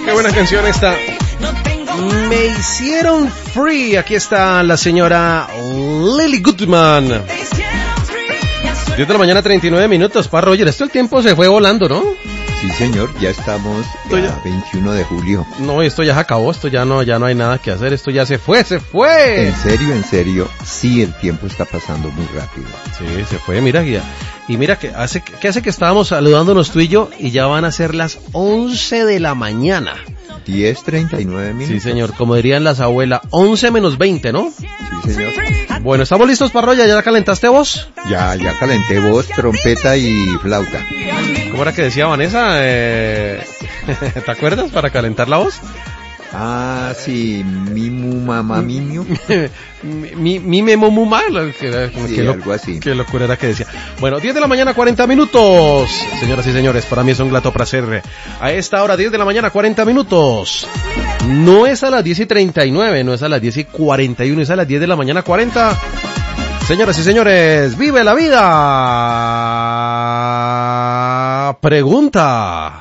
Qué buena canción esta. Me hicieron free. Aquí está la señora Lily Goodman. 10 de la mañana, 39 minutos. Pa Roger, esto el tiempo se fue volando, ¿no? Sí, señor, ya estamos a 21 de julio. No, esto ya se acabó, esto ya no hay nada que hacer, esto ya se fue. En serio, sí, el tiempo está pasando muy rápido. Sí, se fue, mira, y mira, ¿qué hace que estábamos saludándonos tú y yo? Y ya van a ser las 11 de la mañana. 10:39 minutos. Sí, señor, como dirían las abuelas, 11 menos 20, ¿no? Sí, señor. Bueno, ¿estamos listos para Roya? ¿Ya calentaste voz? Ya calenté voz, trompeta y flauta. ¿Cómo era que decía Vanessa? ¿Te acuerdas para calentar la voz? Ah, sí, mimu mamá miño. mi memo muma, algo así. Qué locura era que decía. Bueno, 10 de la mañana, 40 minutos. Señoras y señores, para mí es un grato placer. A esta hora, 10 de la mañana, 40 minutos. No es a las 10:39, no es a las 10:41, es a las 10 de la mañana, 40. Señoras y señores, ¡vive la vida! Pregunta.